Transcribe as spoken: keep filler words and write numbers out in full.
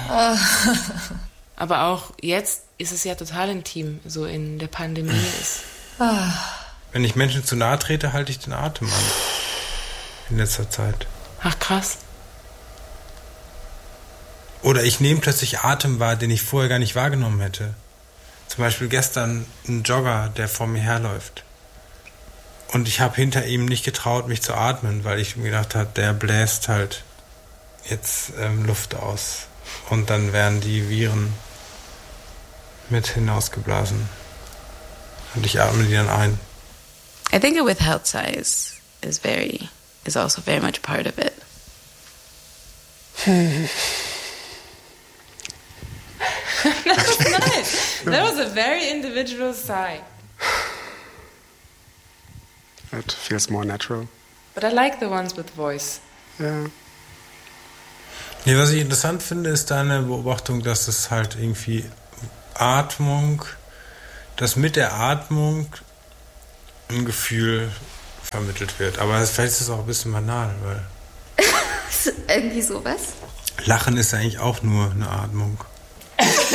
Aber auch jetzt ist es ja total intim, so in der Pandemie ist. Wenn ich Menschen zu nahe trete, halte ich den Atem an. In letzter Zeit. Ach, krass. Oder ich nehme plötzlich Atem wahr, den ich vorher gar nicht wahrgenommen hätte. Zum Beispiel gestern ein Jogger, der vor mir herläuft. Und ich habe hinter ihm nicht getraut, mich zu atmen, weil ich mir gedacht habe, der bläst halt jetzt ähm, Luft aus. Und dann werden die Viren mit hinausgeblasen. Und ich atme die dann ein. I think a withheld sigh is, is very is also very much part of it. That was nice. That was a very individual sigh. It feels more natural. But I like the ones with voice. Yeah. Nee, was ich interessant finde, ist deine Beobachtung, dass es halt irgendwie Atmung, dass mit der Atmung ein Gefühl vermittelt wird. Aber vielleicht ist es auch ein bisschen banal, weil Irgendwie sowas? Lachen ist eigentlich auch nur eine Atmung.